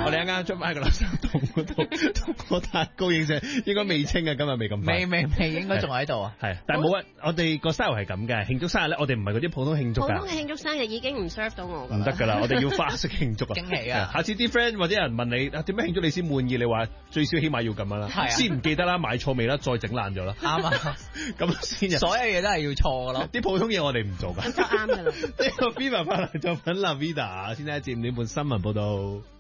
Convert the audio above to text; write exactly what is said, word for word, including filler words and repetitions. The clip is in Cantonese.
我哋一啱出翻喺個垃圾桶嗰度，同個蛋糕影相，應該未清啊，今日未咁快。 未未未，應該仲喺度啊。 係，但係冇啊，我哋個 style 係咁嘅，慶祝生日咧，我哋唔係嗰啲普通慶祝㗎。 普通嘅慶祝生日已經唔 serve 到我。 唔得㗎啦，我哋要花式慶祝啊！ 驚喜啊！ 下次啲 friend 或者人問你啊，點樣慶祝你先滿意？你話最少起碼要咁樣啦， 係啊， 先唔記得啦，買錯味啦，再整爛咗啦。 啱啊， 咁先。 所有嘢都係要錯㗎咯。 啲普通嘢我哋唔做㗎。 咁就啱㗎啦。 呢個 Viva 快樂作品 La Vida，先睇一節五點半新聞報道。